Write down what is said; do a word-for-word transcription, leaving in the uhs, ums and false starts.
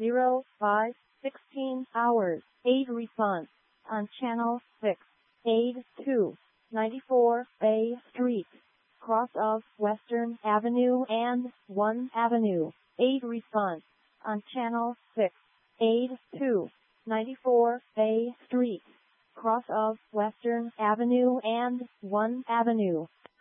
zero five sixteen hours. Aid response on channel six. Aid two ninety-four Bay Street, cross of Western Avenue and one Avenue. Aid response on channel six. Aid two ninety-four Bay Street, cross of Western Avenue and one Avenue.